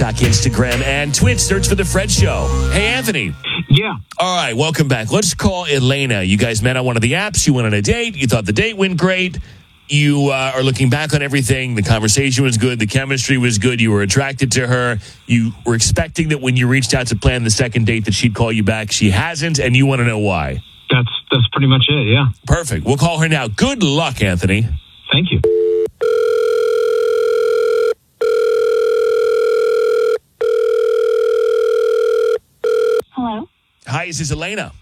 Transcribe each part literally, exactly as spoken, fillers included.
TikTok, Instagram, and Twitch. Search for The Fred Show. Hey, Anthony. Yeah. All right, welcome back. Let's call Elena. You guys met on one of the apps. You went on a date. You thought the date went great. You uh, are looking back on everything. The conversation was good. The chemistry was good. You were attracted to her. You were expecting that when you reached out to plan the second date that she'd call you back. She hasn't, and you want to know why. That's that's pretty much it, yeah. Perfect. We'll call her now. Good luck, Anthony. Thank you. Hello? Hi, is this Elena?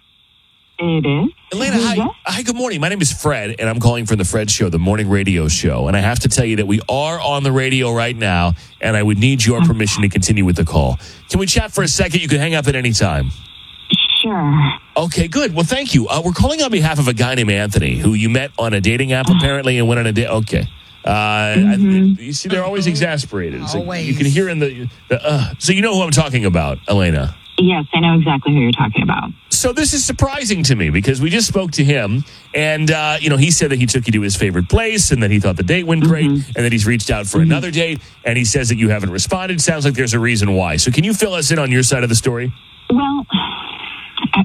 It is. Elena, Who's hi. this? Hi, good morning. My name is Fred, and I'm calling from The Fred Show, the morning radio show. And I have to tell you that we are on the radio right now, and I would need your permission to continue with the call. Can we chat for a second? You can hang up at any time. Sure. Okay, good. Well, thank you. Uh, we're calling on behalf of a guy named Anthony, who you met on a dating app, apparently, and went on a date. Okay. Uh, Mm-hmm. I, you see, they're always exasperated. So Always. you can hear in the... the uh, so you know who I'm talking about, Elena. Yes, I know exactly who you're talking about. So this is surprising to me because we just spoke to him, and uh, you know he said that he took you to his favorite place, and that he thought the date went great, Mm-hmm. and that he's reached out for mm-hmm. another date, and he says that you haven't responded. Sounds like there's a reason why. So can you fill us in on your side of the story? Well, I,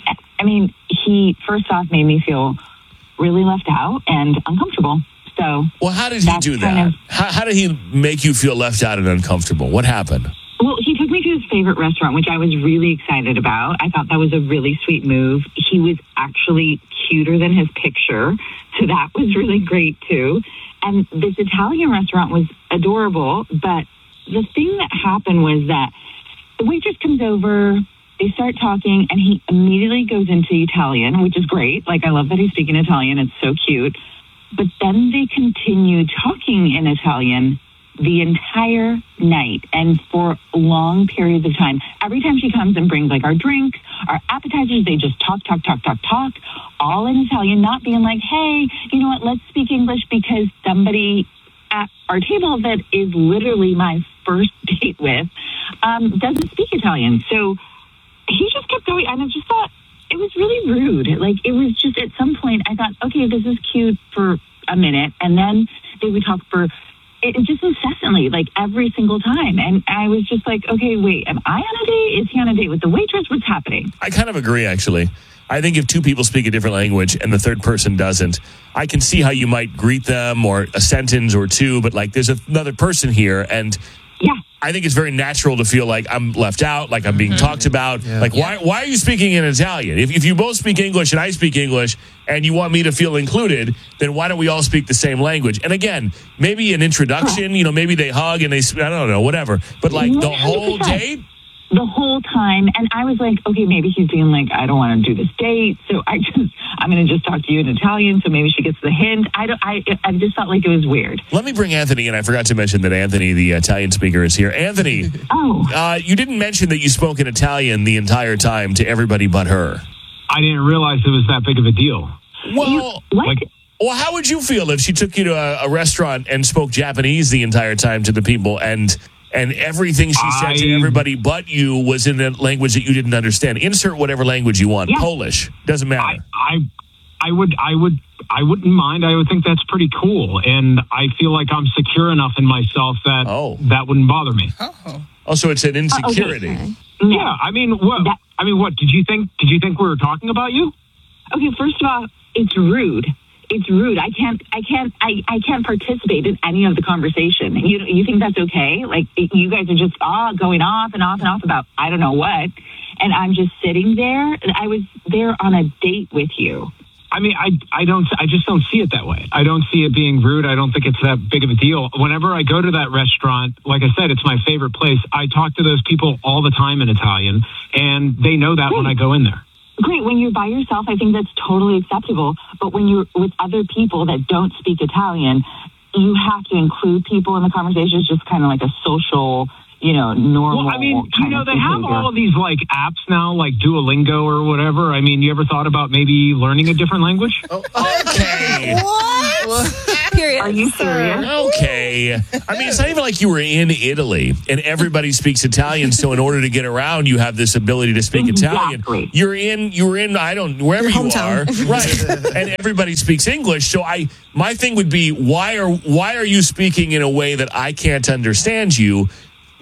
I mean, he first off made me feel really left out and uncomfortable. So, well, how did he that's do kind that? of- how, how did he make you feel left out and uncomfortable? What happened? well, he took me to his favorite restaurant, which I was really excited about. I thought that was a really sweet move. He was actually cuter than his picture, so that was really great too. And this Italian restaurant was adorable, but the thing that happened was that the waitress comes over, they start talking, and he immediately goes into Italian, which is great. Like, I love that he's speaking Italian. It's so cute. But then they continue talking in Italian the entire night and for long periods of time. Every time she comes and brings like our drinks, our appetizers, they just talk, talk, talk, talk, talk, all in Italian, not being like, hey, you know what, let's speak English, because somebody at our table that is literally my first date with um, doesn't speak Italian. So he just kept going, and I just thought it was really rude. Like, it was just, at some point, I thought, okay, this is cute for a minute, and then they would talk for it just incessantly, like every single time. And I was just like, okay, wait, am I on a date? Is he on a date with the waitress? What's happening? I kind of agree, actually. I think if two people speak a different language and the third person doesn't, I can see how you might greet them or a sentence or two, but like there's another person here, and Yeah. I think it's very natural to feel like I'm left out, like I'm being mm-hmm. talked about. Yeah. Like, why why are you speaking in Italian? If, if you both speak English and I speak English and you want me to feel included, then why don't we all speak the same language? And again, maybe an introduction, you know, maybe they hug and they, I don't know, whatever. But like the whole date? The whole time. And I was like, okay, maybe he's being like, I don't want to do this date. So I just, I'm going to just talk to you in Italian. So maybe she gets the hint. I don't, I, I just felt like it was weird. Let me bring Anthony in. I forgot to mention that Anthony, the Italian speaker, is here. Anthony, oh, uh, you didn't mention that you spoke in Italian the entire time to everybody but her. I didn't realize it was that big of a deal. Well, you, what? Like, well, how would you feel if she took you to a, a restaurant and spoke Japanese the entire time to the people, and and everything she said I, to everybody but you was in a language that you didn't understand? Insert whatever language you want. Yeah. Polish. Doesn't matter. I, I, I would, I would, I wouldn't mind. I would think that's pretty cool, and I feel like I'm secure enough in myself that Oh. that wouldn't bother me. Oh. Also, it's an insecurity. Uh, okay. Yeah, I mean, what? That- I mean, what did you think? Did you think we were talking about you? Okay, first of all, it's rude. It's rude. I can't, I can't, I, I can't participate in any of the conversation. You you think that's okay? Like, it, you guys are just ah going off and off and off about I don't know what, and I'm just sitting there. I was there on a date with you. I mean, I, I don't, I just don't see it that way. I don't see it being rude. I don't think it's that big of a deal. Whenever I go to that restaurant, like I said, it's my favorite place. I talk to those people all the time in Italian, and they know that when I go in there. Great. When you're by yourself, I think that's totally acceptable. But when you're with other people that don't speak Italian, you have to include people in the conversation. It's just kind of like a social, you know, normal. Well, I mean, you know, they have behavior. all of these like apps now, like Duolingo or whatever. I mean, you ever thought about maybe learning a different language? Oh, okay. What? Period. Are you serious? Okay. I mean, it's not even like you were in Italy and everybody speaks Italian. So in order to get around, you have this ability to speak Exactly. Italian. You're in, you're in, I don't, wherever Your you hometown. are. Right. And everybody speaks English. So I, my thing would be, why are, why are you speaking in a way that I can't understand you?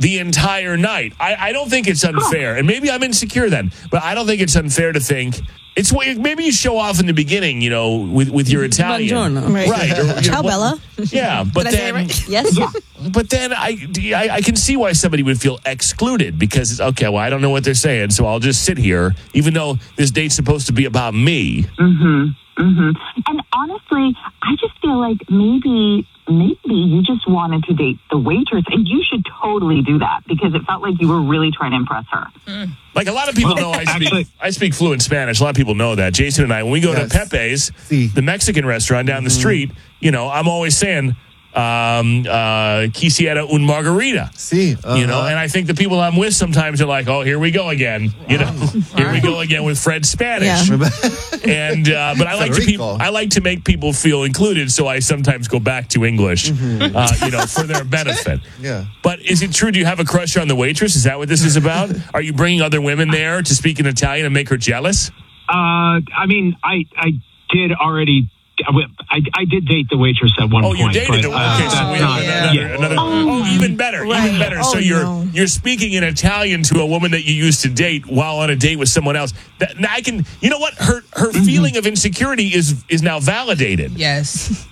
the entire night. I, I don't think it's unfair, and maybe I'm insecure then, but I don't think it's unfair to think it's maybe you show off in the beginning, you know, with, with your Italian, Buongiorno. right? right or, you Ciao, know, Bella. Yeah, but Did I say then, it right? Yes. Yeah. but then I, I I can see why somebody would feel excluded because it's okay. Well, I don't know what they're saying, so I'll just sit here, even though this date's supposed to be about me. Mm-hmm. Mm-hmm. And honestly, I just feel like maybe maybe you just wanted to date the waitress, and you should totally do that because it felt like you were really trying to impress her. Mm. Like a lot of people Well, know I speak actually- I speak fluent Spanish. A lot of people know that. Jason and I, when we go Yes. to Pepe's, Si. the Mexican restaurant down the street, you know, I'm always saying, um, uh, quisiera un margarita. See, uh-huh. You know, and I think the people I'm with sometimes are like, oh, here we go again. You know, here we go again with Fred Spanish. Yeah. And uh, but I like to Federico. people, I like to make people feel included, so I sometimes go back to English, uh, you know, for their benefit. Yeah. But is it true? Do you have a crush on the waitress? Is that what this is about? Are you bringing other women there to speak in Italian and make her jealous? Uh, I mean, I I did already. I, I did date the waitress at one Oh, point. you dated but, the uh, okay, so that's we have not- another, yeah. another oh, even better, even better. So Oh, you're no. you're speaking in Italian to a woman that you used to date while on a date with someone else. That now I can, you know what? Her her feeling of insecurity is is now validated. Yes.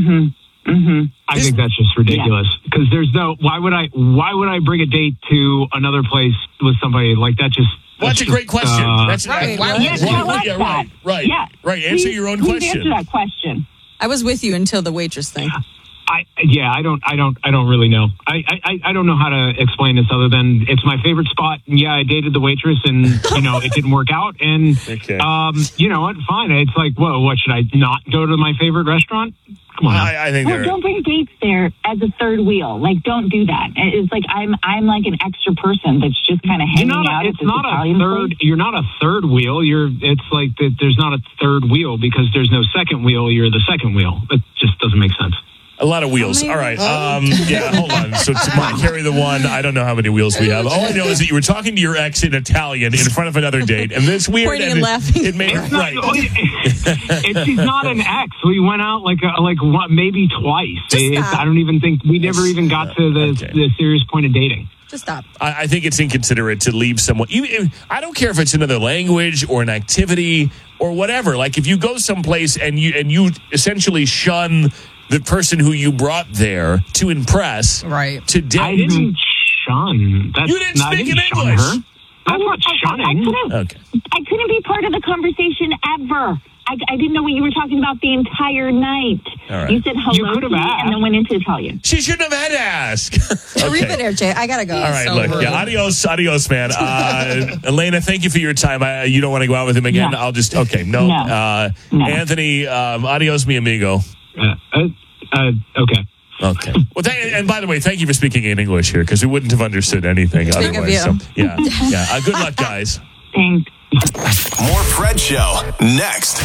I think that's just ridiculous because there's no. Why would I? Why would I bring a date to another place with somebody like that? Just Well, that's a just, great question. uh, that's Right. Why, Yes, why- I like yeah, that. right, right, Yeah. right. Answer Please- your own please question. Answer that question. I was with you until the waitress thing. I yeah, I don't, I don't, I don't really know. I, I, I don't know how to explain this other than it's my favorite spot. And yeah, I dated the waitress, and you know it didn't work out. And Okay. um, you know what? Fine. It's like, whoa, what should I not go to my favorite restaurant? Come on. now. I, I think Well, they're. don't bring dates there as a third wheel. Like, don't do that. It's like I'm I'm like an extra person that's just kind of You're hanging not out a, at it's this not a Italian third. place. You're not a third wheel. You're. It's like that. There's not a third wheel because there's no second wheel. You're the second wheel. It just doesn't make sense. A lot of wheels. All right. Um, yeah, hold on. So to carry the one, I don't know how many wheels we have. All I know is that you were talking to your ex in Italian in front of another date, and this weird. Pointing and it, laughing. It made It's not, right. it's, she's not an ex. We went out like a, like what, maybe twice. It's, stop. I don't even think we never even got to the, Okay. the serious point of dating. Just stop. I, I think it's inconsiderate to leave someone. You, if- I don't care if it's another language or an activity or whatever. Like if you go someplace and you and you essentially shun the person who you brought there to impress, Right. To date. I didn't shun. That's, You didn't I speak didn't in shun English. her. That's not I, I, I, shunning. couldn't, Okay. I couldn't be part of the conversation ever. I, I didn't know what you were talking about the entire night. All right. You said hello You could to have me asked. and then went into Italian. She shouldn't have had to ask. Leave it Okay. there, Jay. I gotta go. All right, So look, rude. yeah, adios, adios, man. Uh, Elena, thank you for your time. I, you don't want to go out with him again? No. I'll just, okay, no. No. Uh, No. Anthony, um, adios, mi amigo. Uh, uh, uh, okay. Okay. Well, th- and by the way, thank you for speaking in English here because we wouldn't have understood anything Big of otherwise. you. So, yeah, yeah. Uh, good luck, guys. Thanks. More Fred Show next.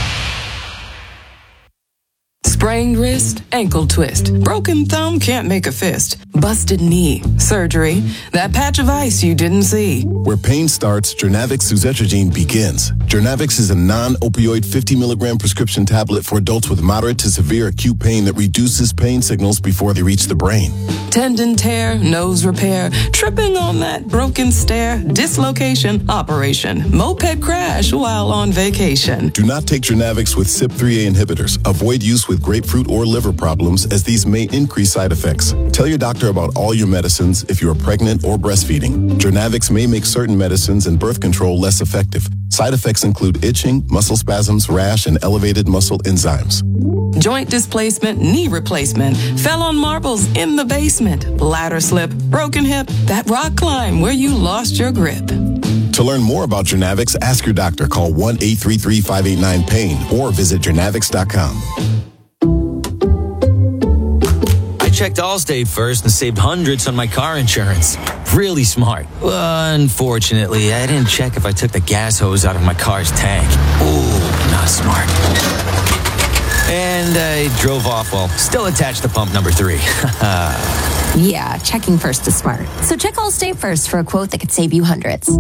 Sprained wrist, ankle twist, broken thumb can't make a fist, busted knee, surgery, that patch of ice you didn't see. Where pain starts, Jernavix suzetrigine begins. Jernavix is a non-opioid fifty milligram prescription tablet for adults with moderate to severe acute pain that reduces pain signals before they reach the brain. Tendon tear, nose repair, tripping on that broken stair, dislocation, operation, moped crash while on vacation. Do not take Jernavix with C Y P three A inhibitors. Avoid use with grapefruit or liver problems as these may increase side effects. Tell your doctor about all your medicines if you are pregnant or breastfeeding. Jernavix may make certain medicines and birth control less effective. Side effects include itching, muscle spasms, rash, and elevated muscle enzymes. Joint displacement, knee replacement, fell on marbles in the basement, ladder slip, broken hip, that rock climb where you lost your grip. To learn more about Jernavix, ask your doctor. Call one eight three three, five eight nine, pain or visit jernavix dot com. I checked Allstate first and saved hundreds on my car insurance. Really smart. Unfortunately, I didn't check if I took the gas hose out of my car's tank. Ooh, not smart. And I drove off while still attached to pump number three. Yeah, checking first is smart. So check Allstate first for a quote that could save you hundreds.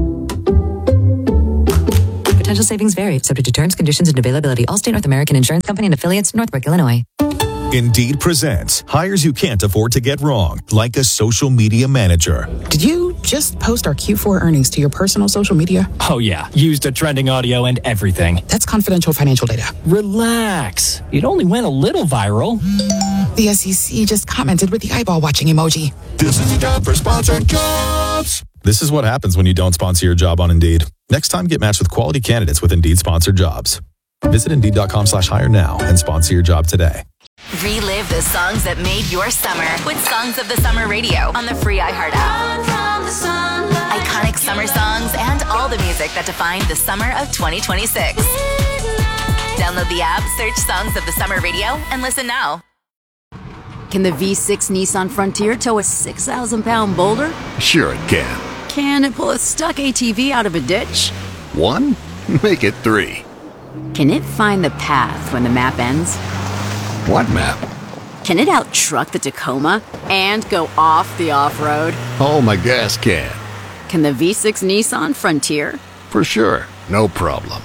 Potential savings vary, subject to terms, conditions, and availability. Allstate North American Insurance Company and affiliates, Northbrook, Illinois. Indeed presents hires you can't afford to get wrong, like a social media manager. Did you just post our Q four earnings to your personal social media? Oh, yeah. Used a trending audio and everything. That's confidential financial data. Relax. It only went a little viral. The S E C just commented with the eyeball watching emoji. This is time for sponsored jobs. This is what happens when you don't sponsor your job on Indeed. Next time, get matched with quality candidates with Indeed sponsored jobs. Visit Indeed.com slash hire now and sponsor your job today. Relive the songs that made your summer with Songs of the Summer Radio on the free iHeart app. Iconic summer songs and all the music that defined the summer of twenty twenty-six. Download the app, search Songs of the Summer Radio, and listen now. Can the V six Nissan Frontier tow a six thousand pound boulder? Sure it can. Can it pull a stuck A T V out of a ditch? One? Make it three. Can it find the path when the map ends? What map? Can it out-truck the Tacoma and go off the off-road? Oh, my gas can. Can the V six Nissan Frontier? For sure. No problem.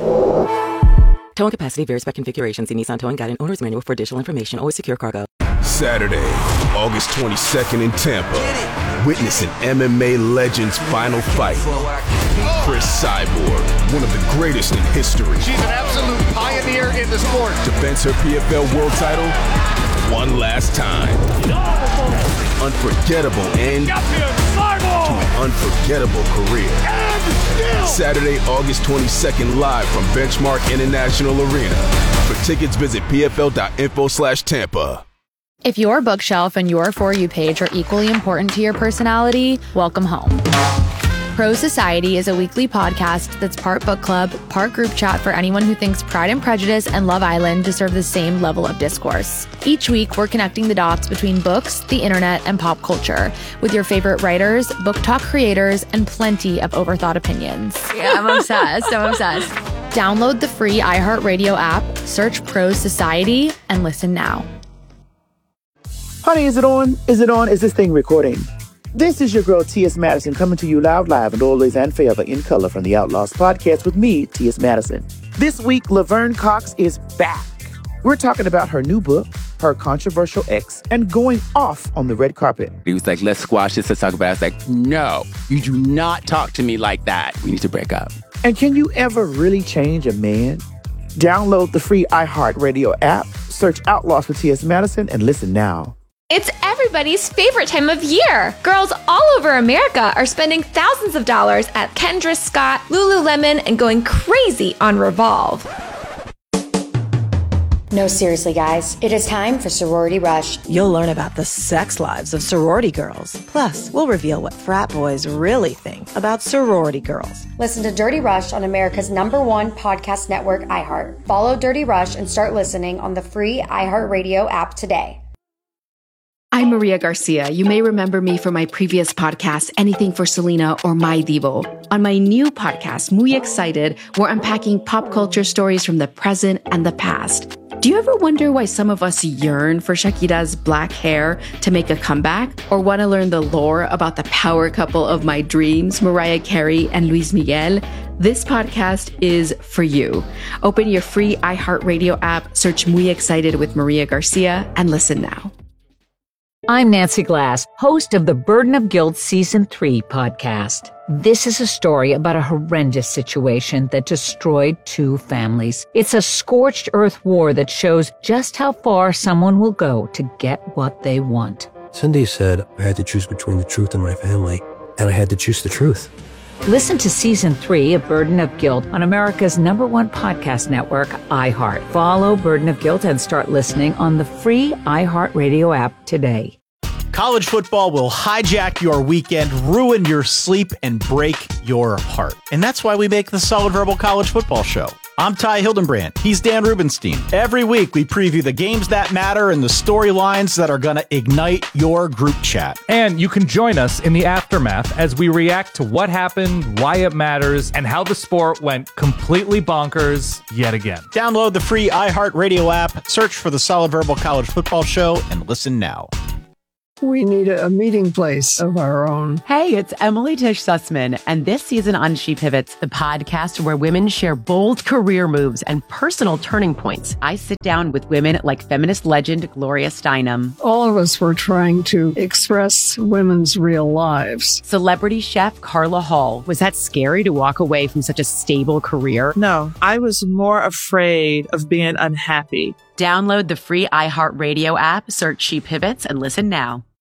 Towing capacity varies by configuration. See Nissan Towing Guide and Owner's Manual for additional information. Always secure cargo. Saturday, August twenty-second in Tampa. Witness an M M A legend's final fight. Chris Cyborg, one of the greatest in history. She's an absolute pioneer in the sport. Defends her P F L world title one last time. Unforgettable end to an unforgettable career. Saturday, August twenty-second, live from Benchmark International Arena. For tickets, visit pfl.info slash Tampa. If your bookshelf and your For You page are equally important to your personality, welcome home. Pro Society is a weekly podcast that's part book club, part group chat for anyone who thinks Pride and Prejudice and Love Island deserve the same level of discourse. Each week, we're connecting the dots between books, the internet, and pop culture with your favorite writers, book talk creators, and plenty of overthought opinions. Yeah, I'm obsessed. I'm obsessed. Download the free iHeartRadio app, search Pro Society, and listen now. Honey, is it on? Is it on? Is this thing recording? This is your girl, T S. Madison, coming to you loud, live, and always and forever in color from the Outlaws podcast with me, T S. Madison. This week, Laverne Cox is back. We're talking about her new book, her controversial ex, and going off on the red carpet. He was like, let's squash this, let's talk about it. I was like, no, you do not talk to me like that. We need to break up. And can you ever really change a man? Download the free iHeartRadio app, search Outlaws with T S. Madison, and listen now. It's everybody's favorite time of year. Girls all over America are spending thousands of dollars at Kendra Scott, Lululemon, and going crazy on Revolve. No, seriously, guys. It is time for Sorority Rush. You'll learn about the sex lives of sorority girls. Plus, we'll reveal what frat boys really think about sorority girls. Listen to Dirty Rush on America's number one podcast network, iHeart. Follow Dirty Rush and start listening on the free iHeartRadio app today. I'm Maria Garcia. You may remember me from my previous podcast, Anything for Selena or My Divo. On my new podcast, Muy Excited, we're unpacking pop culture stories from the present and the past. Do you ever wonder why some of us yearn for Shakira's black hair to make a comeback? Or want to learn the lore about the power couple of my dreams, Mariah Carey and Luis Miguel? This podcast is for you. Open your free iHeartRadio app, search Muy Excited with Maria Garcia, and listen now. I'm Nancy Glass, host of the Burden of Guilt Season three podcast. This is a story about a horrendous situation that destroyed two families. It's a scorched earth war that shows just how far someone will go to get what they want. Cindy said I had to choose between the truth and my family, and I had to choose the truth. Listen to Season three of Burden of Guilt on America's number one podcast network, iHeart. Follow Burden of Guilt and start listening on the free iHeartRadio app today. College football will hijack your weekend, ruin your sleep, and break your heart. And that's why we make the Solid Verbal College Football Show. I'm Ty Hildenbrand. He's Dan Rubenstein. Every week, we preview the games that matter and the storylines that are going to ignite your group chat. And you can join us in the aftermath as we react to what happened, why it matters, and how the sport went completely bonkers yet again. Download the free iHeartRadio app, search for the Solid Verbal College Football Show, and listen now. We need a meeting place of our own. Hey, it's Emily Tish Sussman, and this season on She Pivots, the podcast where women share bold career moves and personal turning points. I sit down with women like feminist legend Gloria Steinem. All of us were trying to express women's real lives. Celebrity chef Carla Hall. Was that scary to walk away from such a stable career? No, I was more afraid of being unhappy. Download the free iHeartRadio app, search She Pivots, and listen now.